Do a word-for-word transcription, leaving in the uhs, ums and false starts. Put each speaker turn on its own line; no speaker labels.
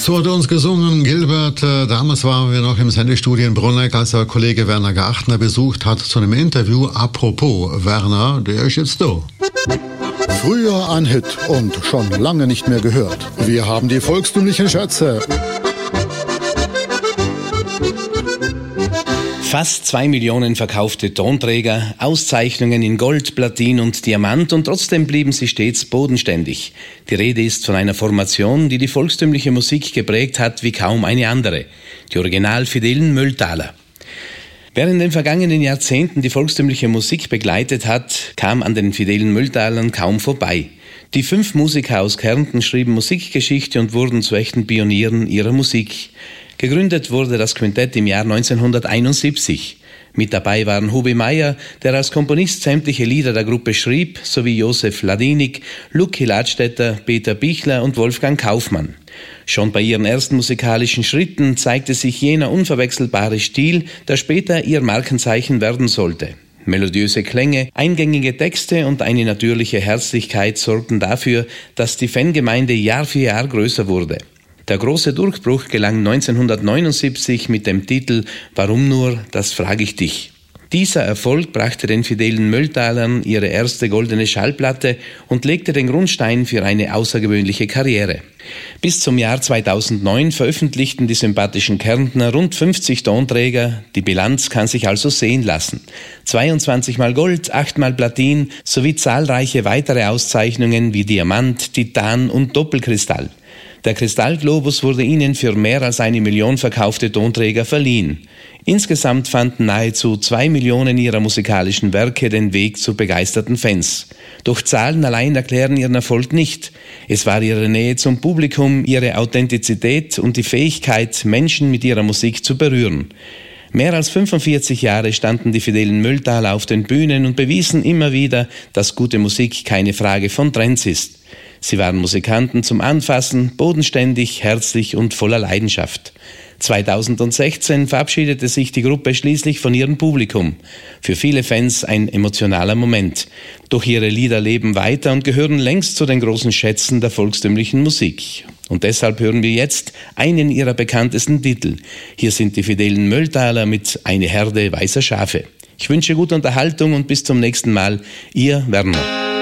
So hat er uns gesungen, Gilbert. Äh, damals waren wir noch im Sendestudio in Bruneck, als der Kollege Werner Gartner besucht hat zu einem Interview. Apropos, Werner, der ist jetzt da.
Früher ein Hit und schon lange nicht mehr gehört. Wir haben die volkstümlichen Schätze.
Fast zwei Millionen verkaufte Tonträger, Auszeichnungen in Gold, Platin und Diamant und trotzdem blieben sie stets bodenständig. Die Rede ist von einer Formation, die die volkstümliche Musik geprägt hat wie kaum eine andere, die original fidelen Mülltaler. Wer in den vergangenen Jahrzehnten die volkstümliche Musik begleitet hat, kam an den fidelen Mülltalern kaum vorbei. Die fünf Musiker aus Kärnten schrieben Musikgeschichte und wurden zu echten Pionieren ihrer Musik. Gegründet wurde das Quintett im Jahr neunzehnhunderteinundsiebzig. Mit dabei waren Hubi Meyer, der als Komponist sämtliche Lieder der Gruppe schrieb, sowie Josef Ladinig, Lucky Ladstätter, Peter Bichler und Wolfgang Kaufmann. Schon bei ihren ersten musikalischen Schritten zeigte sich jener unverwechselbare Stil, der später ihr Markenzeichen werden sollte. Melodiöse Klänge, eingängige Texte und eine natürliche Herzlichkeit sorgten dafür, dass die Fangemeinde Jahr für Jahr größer wurde. Der große Durchbruch gelang neunzehnhundertneunundsiebzig mit dem Titel »Warum nur, das frage ich dich«. Dieser Erfolg brachte den fidelen Mülltalern ihre erste goldene Schallplatte und legte den Grundstein für eine außergewöhnliche Karriere. Bis zum Jahr zweitausendneun veröffentlichten die sympathischen Kärntner rund fünfzig Tonträger. Die Bilanz kann sich also sehen lassen. zweiundzwanzig Mal Gold, acht Mal Platin sowie zahlreiche weitere Auszeichnungen wie Diamant, Titan und Doppelkristall. Der Kristallglobus wurde ihnen für mehr als eine Million verkaufte Tonträger verliehen. Insgesamt fanden nahezu zwei Millionen ihrer musikalischen Werke den Weg zu begeisterten Fans. Doch Zahlen allein erklären ihren Erfolg nicht. Es war ihre Nähe zum Publikum, ihre Authentizität und die Fähigkeit, Menschen mit ihrer Musik zu berühren. Mehr als fünfundvierzig Jahre standen die fidelen Mülltaler auf den Bühnen und bewiesen immer wieder, dass gute Musik keine Frage von Trends ist. Sie waren Musikanten zum Anfassen, bodenständig, herzlich und voller Leidenschaft. zweitausendsechzehn verabschiedete sich die Gruppe schließlich von ihrem Publikum. Für viele Fans ein emotionaler Moment. Doch ihre Lieder leben weiter und gehören längst zu den großen Schätzen der volkstümlichen Musik. Und deshalb hören wir jetzt einen ihrer bekanntesten Titel. Hier sind die fidelen Mülltaler mit »Eine Herde weißer Schafe«. Ich wünsche gute Unterhaltung und bis zum nächsten Mal. Ihr Werner.